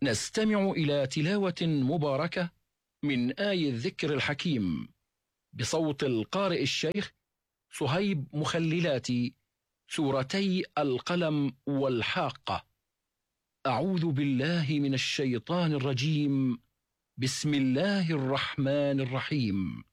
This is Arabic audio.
نستمع إلى تلاوة مباركة من آي الذكر الحكيم بصوت القارئ الشيخ صهيب مخللاتي، سورتي القلم والحاقة. أعوذ بالله من الشيطان الرجيم. بسم الله الرحمن الرحيم.